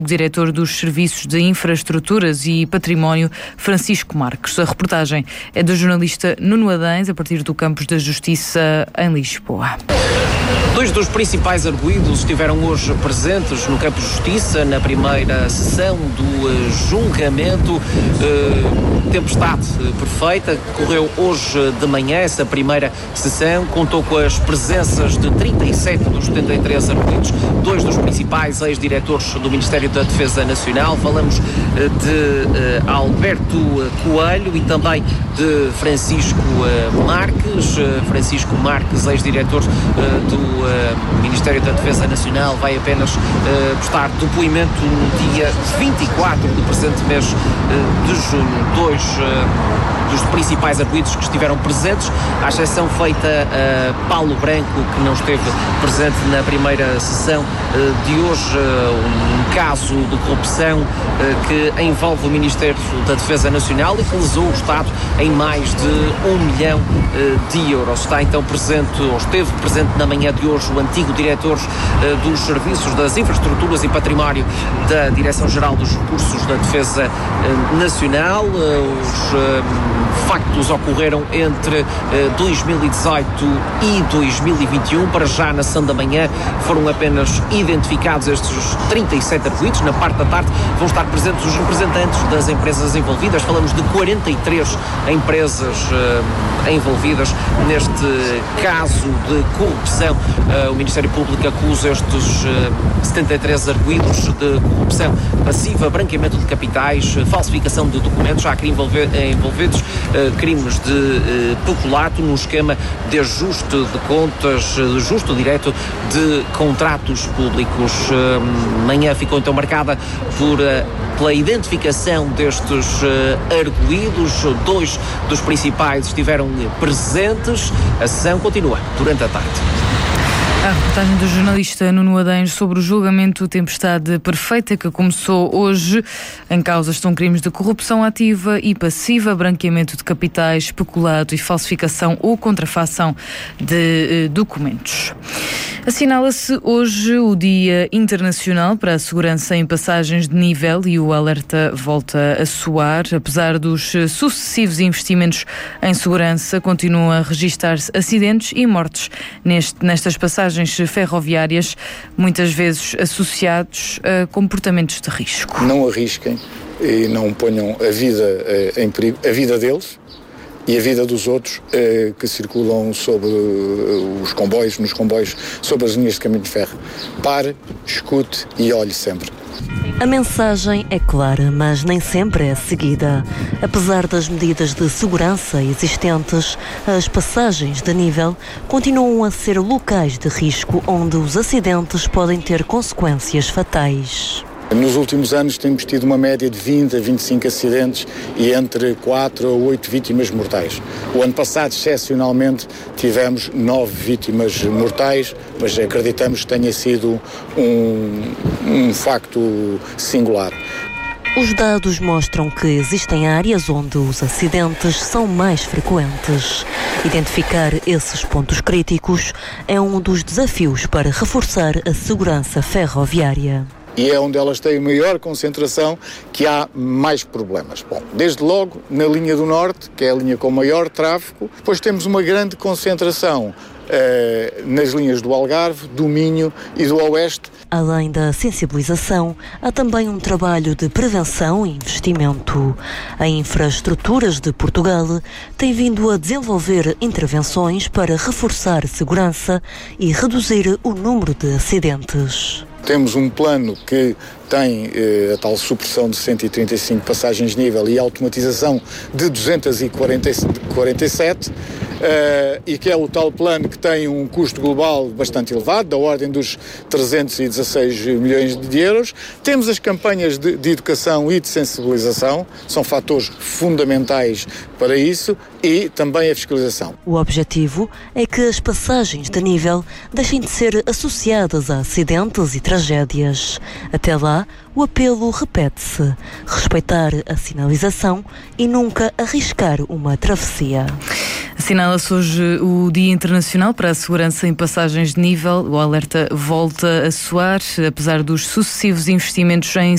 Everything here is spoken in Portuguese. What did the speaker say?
diretor dos Serviços de Infraestruturas e Património, Francisco Marques. A reportagem é do jornalista Nuno Adães, a partir do Campos da Justiça, em Lisboa. Dois dos principais arguidos estiveram hoje presentes no Campo de Justiça na primeira sessão do julgamento. Tempestade perfeita, correu hoje de manhã essa primeira sessão, contou com as presenças de 37 dos 73 arguidos, dois dos principais ex-diretores do Ministério da Defesa Nacional. Falamos de Alberto Coelho e também de Francisco Marques. Francisco Marques, ex-diretor do Ministério da Defesa Nacional, vai apenas prestar depoimento no dia 24 do presente mês de junho. Dois dos principais arguidos que estiveram presentes, à exceção feita a Paulo Branco, que não esteve presente na primeira sessão de hoje, um caso de corrupção que envolve o Ministério da Defesa Nacional e que lesou o Estado em mais de 1 milhão de euros. Está então presente, ou esteve presente na manhã de hoje, o antigo diretor dos Serviços das Infraestruturas e Património da Direção-Geral dos Recursos da Defesa Nacional. Os factos ocorreram entre 2018 e 2021. Para já, na sessão da manhã, foram apenas identificados estes 37 arguidos. Na parte da tarde vão estar presentes os representantes das empresas envolvidas. Falamos de 43 empresas envolvidas neste caso de corrupção. O Ministério Público acusa estes 73 arguidos de corrupção passiva, branqueamento de capitais, falsificação de documentos. Há aqui envolvidos crimes de peculato no esquema de ajuste de contas, de ajuste direto de contratos públicos. Manhã ficou então marcada pela identificação destes arguidos. Dois dos principais estiveram presentes. A sessão continua durante a tarde. A reportagem do jornalista Nuno Adães sobre o julgamento Tempestade Perfeita, que começou hoje. Em causa estão crimes de corrupção ativa e passiva, branqueamento de capitais, peculato e falsificação ou contrafação de documentos. Assinala-se hoje o Dia Internacional para a Segurança em Passagens de Nível e o alerta volta a soar. Apesar dos sucessivos investimentos em segurança, continuam a registrar-se acidentes e mortes nestas passagens ferroviárias, muitas vezes associados a comportamentos de risco. Não arrisquem e não ponham a vida em perigo, a vida deles e a vida dos outros que circulam sobre os comboios, nos comboios, sobre as linhas de caminho de ferro. Pare, escute e olhe sempre. A mensagem é clara, mas nem sempre é seguida. Apesar das medidas de segurança existentes, as passagens de nível continuam a ser locais de risco onde os acidentes podem ter consequências fatais. Nos últimos anos temos tido uma média de 20 a 25 acidentes e entre 4 a 8 vítimas mortais. O ano passado, excepcionalmente, tivemos 9 vítimas mortais, mas acreditamos que tenha sido um facto singular. Os dados mostram que existem áreas onde os acidentes são mais frequentes. Identificar esses pontos críticos é um dos desafios para reforçar a segurança ferroviária. E é onde elas têm maior concentração que há mais problemas. Bom, desde logo na linha do Norte, que é a linha com maior tráfego, depois temos uma grande concentração nas linhas do Algarve, do Minho e do Oeste. Além da sensibilização, há também um trabalho de prevenção e investimento. A Infraestruturas de Portugal tem vindo a desenvolver intervenções para reforçar a segurança e reduzir o número de acidentes. Temos um plano que tem a tal supressão de 135 passagens de nível e automatização de 247 e que é o tal plano que tem um custo global bastante elevado, da ordem dos 316 milhões de euros. Temos as campanhas de educação e de sensibilização, são fatores fundamentais para isso, e também a fiscalização. O objetivo é que as passagens de nível deixem de ser associadas a acidentes e tragédias. Até lá, o apelo repete-se: respeitar a sinalização e nunca arriscar uma travessia. Assinala-se hoje o Dia Internacional para a Segurança em Passagens de Nível. O alerta volta a soar, apesar dos sucessivos investimentos em